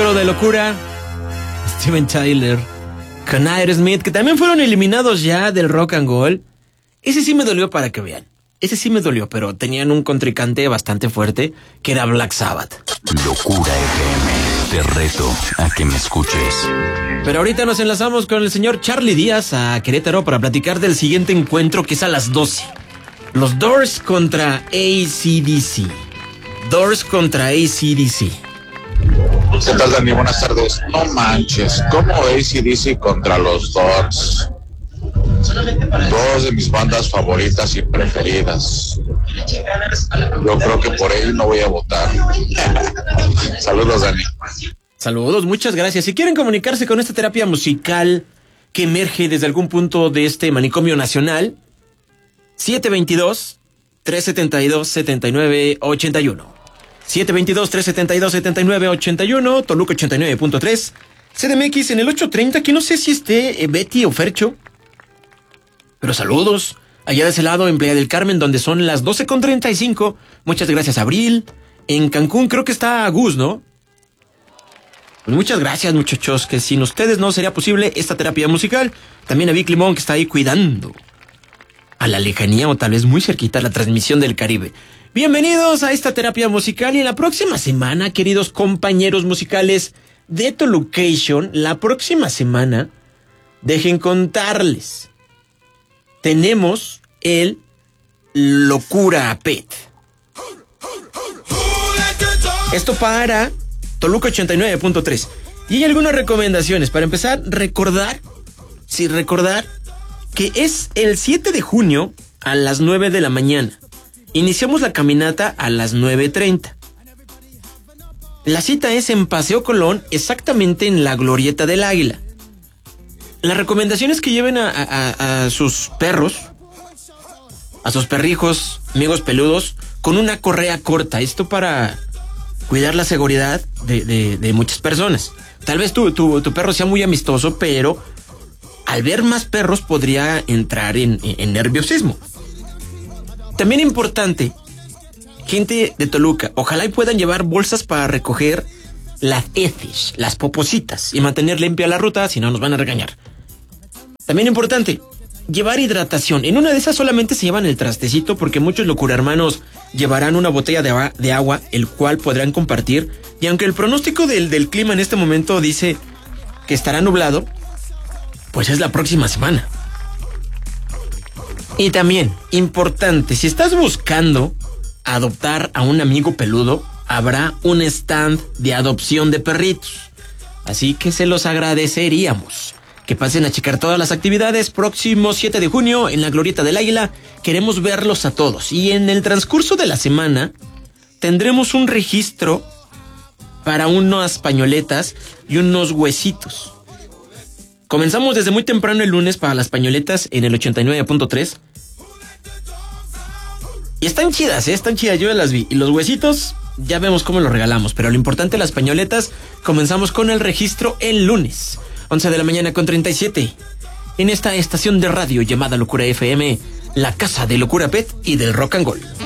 Milagro de Locura, Steven Tyler con Aerosmith, que también fueron eliminados ya del Rock and Roll. Ese sí me dolió, para que vean. Ese sí me dolió, pero tenían un contrincante bastante fuerte, que era Black Sabbath. Locura FM, te reto a que me escuches. Pero ahorita nos enlazamos con el señor Charlie Díaz a Querétaro para platicar del siguiente encuentro, que es a las 12. Los Doors contra AC/DC. Doors contra AC/DC. ¿Qué tal, Dani? Buenas tardes. No manches, ¿cómo AC/DC contra los Doors? Dos de mis bandas favoritas y preferidas. Yo creo que por ello no voy a votar. Saludos, Dani. Saludos, muchas gracias. Si quieren comunicarse con esta terapia musical que emerge desde algún punto de este manicomio nacional, 722-372-7981. 722-372-7981, Toluca 89.3, CDMX en el 830, que no sé si esté Betty o Fercho. Pero saludos, allá de ese lado en Playa del Carmen, donde son las 12:35. Muchas gracias, Abril. En Cancún creo que está Gus, ¿no? Pues muchas gracias, muchachos, que sin ustedes no sería posible esta terapia musical. También a Vic Limón, que está ahí cuidando a la lejanía o tal vez muy cerquita la transmisión del Caribe. Bienvenidos a esta terapia musical, y en la próxima semana, queridos compañeros musicales de Tolucation, la próxima semana, dejen contarles, tenemos el Locura Pet. Esto para Toluca 89.3. Y hay algunas recomendaciones. Para empezar, recordar que es el 7 de junio a las 9 de la mañana. Iniciamos la caminata a las 9:30. La cita es en Paseo Colón, exactamente en la Glorieta del Águila. La recomendación es que lleven a sus perros, a sus perrijos, amigos peludos, con una correa corta. Esto para cuidar la seguridad de muchas personas. Tal vez tu perro sea muy amistoso, pero al ver más perros podría entrar en nerviosismo. También importante, gente de Toluca, ojalá y puedan llevar bolsas para recoger las heces, las popositas, y mantener limpia la ruta, si no nos van a regañar. También importante, llevar hidratación. En una de esas solamente se llevan el trastecito, porque muchos locurhermanos llevarán una botella de agua, el cual podrán compartir. Y aunque el pronóstico del clima en este momento dice que estará nublado, pues es la próxima semana. Y también, importante, si estás buscando adoptar a un amigo peludo, habrá un stand de adopción de perritos. Así que se los agradeceríamos. Que pasen a checar todas las actividades. Próximo 7 de junio en la Glorieta del Águila. Queremos verlos a todos. Y en el transcurso de la semana tendremos un registro para unas pañoletas y unos huesitos. Comenzamos desde muy temprano el lunes para las pañoletas en el 89.3. Y están chidas, están chidas, yo las vi. Y los huesitos, ya vemos cómo los regalamos. Pero lo importante, las pañoletas, comenzamos con el registro el lunes, 11 de la mañana con 37. En esta estación de radio llamada Locura FM, la casa de Locura Pet y del Rock and Roll.